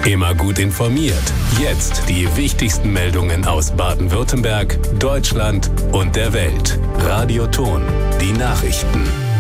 Immer gut informiert. Jetzt die wichtigsten Meldungen aus Baden-Württemberg, Deutschland und der Welt. Radio Ton, die Nachrichten.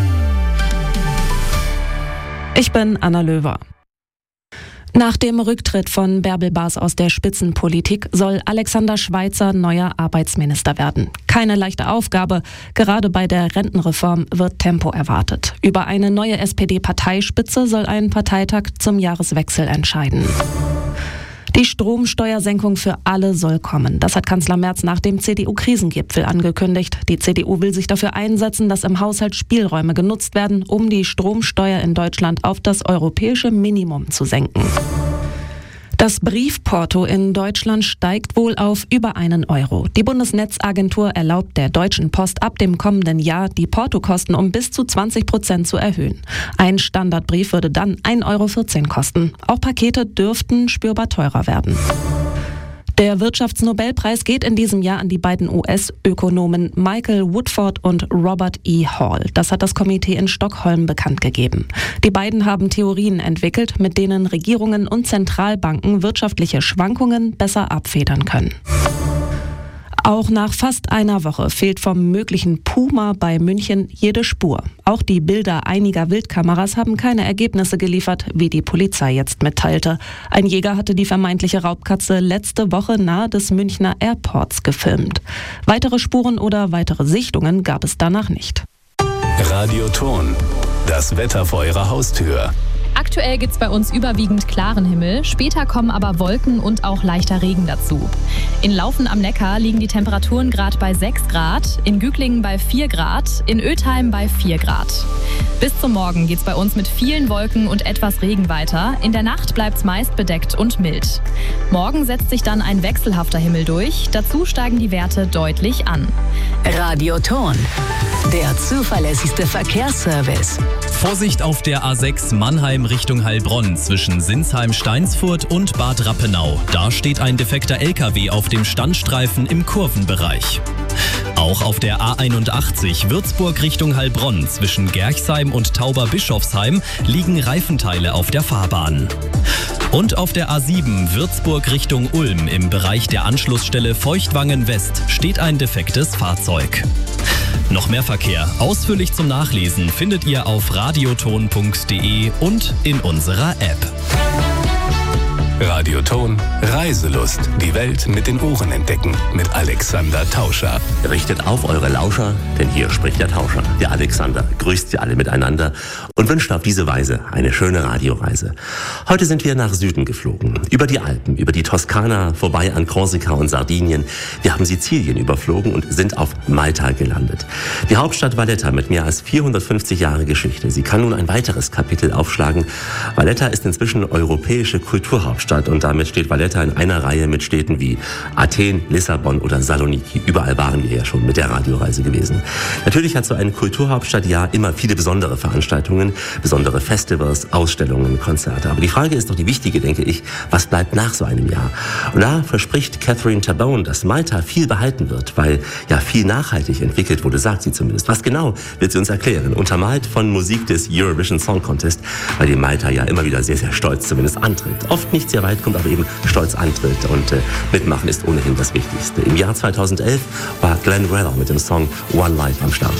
Ich bin Anna Löwer. Nach dem Rücktritt von Bärbel Bas aus der Spitzenpolitik soll Alexander Schweitzer neuer Arbeitsminister werden. Keine leichte Aufgabe. Gerade bei der Rentenreform wird Tempo erwartet. Über eine neue SPD-Parteispitze soll ein Parteitag zum Jahreswechsel entscheiden. Die Stromsteuersenkung für alle soll kommen. Das hat Kanzler Merz nach dem CDU-Krisengipfel angekündigt. Die CDU will sich dafür einsetzen, dass im Haushalt Spielräume genutzt werden, um die Stromsteuer in Deutschland auf das europäische Minimum zu senken. Das Briefporto in Deutschland steigt wohl auf über €1. Die Bundesnetzagentur erlaubt der Deutschen Post ab dem kommenden Jahr, die Portokosten um bis zu 20% zu erhöhen. Ein Standardbrief würde dann €1,14 kosten. Auch Pakete dürften spürbar teurer werden. Der Wirtschaftsnobelpreis geht in diesem Jahr an die beiden US-Ökonomen Michael Woodford und Robert E. Hall. Das hat das Komitee in Stockholm bekannt gegeben. Die beiden haben Theorien entwickelt, mit denen Regierungen und Zentralbanken wirtschaftliche Schwankungen besser abfedern können. Auch nach fast einer Woche fehlt vom möglichen Puma bei München jede Spur. Auch die Bilder einiger Wildkameras haben keine Ergebnisse geliefert, wie die Polizei jetzt mitteilte. Ein Jäger hatte die vermeintliche Raubkatze letzte Woche nahe des Münchner Airports gefilmt. Weitere Spuren oder weitere Sichtungen gab es danach nicht. Radio Ton, das Wetter vor Ihrer Haustür. Aktuell gibt's bei uns überwiegend klaren Himmel, später kommen aber Wolken und auch leichter Regen dazu. In Laufen am Neckar liegen die Temperaturen gerade bei 6 Grad, in Güglingen bei 4 Grad, in Ötheim bei 4 Grad. Bis zum Morgen geht's bei uns mit vielen Wolken und etwas Regen weiter. In der Nacht bleibt's meist bedeckt und mild. Morgen setzt sich dann ein wechselhafter Himmel durch, dazu steigen die Werte deutlich an. Radio Ton, der zuverlässigste Verkehrsservice. Vorsicht auf der A6 Mannheim Richtung Heilbronn zwischen Sinsheim-Steinsfurt und Bad Rappenau. Da steht ein defekter LKW auf dem Standstreifen im Kurvenbereich. Auch auf der A81 Würzburg Richtung Heilbronn zwischen Gerchsheim und Tauberbischofsheim liegen Reifenteile auf der Fahrbahn. Und auf der A7 Würzburg Richtung Ulm im Bereich der Anschlussstelle Feuchtwangen West steht ein defektes Fahrzeug. Noch mehr Verkehr ausführlich zum Nachlesen findet ihr auf radioton.de und in unserer App. Radio Ton, Reiselust. Die Welt mit den Ohren entdecken. Mit Alexander Tauscher. Richtet auf eure Lauscher, denn hier spricht der Tauscher. Der Alexander grüßt sie alle miteinander und wünscht auf diese Weise eine schöne Radioreise. Heute sind wir nach Süden geflogen. Über die Alpen, über die Toskana, vorbei an Korsika und Sardinien. Wir haben Sizilien überflogen und sind auf Malta gelandet. Die Hauptstadt Valletta mit mehr als 450 Jahre Geschichte. Sie kann nun ein weiteres Kapitel aufschlagen. Valletta ist inzwischen europäische Kulturhauptstadt. Und damit steht Valletta in einer Reihe mit Städten wie Athen, Lissabon oder Saloniki. Überall waren wir ja schon mit der Radioreise gewesen. Natürlich hat so ein Kulturhauptstadtjahr immer viele besondere Veranstaltungen, besondere Festivals, Ausstellungen, Konzerte. Aber die Frage ist doch die wichtige, denke ich, was bleibt nach so einem Jahr? Und da verspricht Catherine Tabone, dass Malta viel behalten wird, weil ja viel nachhaltig entwickelt wurde, sagt sie zumindest. Was genau, wird sie uns erklären. Untermalt von Musik des Eurovision Song Contest, bei dem Malta ja immer wieder sehr, sehr stolz zumindest antritt. Oft nicht sehr weit kommt, aber eben stolz antritt und mitmachen ist ohnehin das Wichtigste. Im Jahr 2011 war Glenn Weller mit dem Song One Life am Start.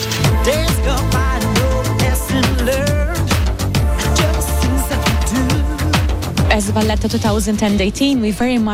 As Valletta 2018, we very much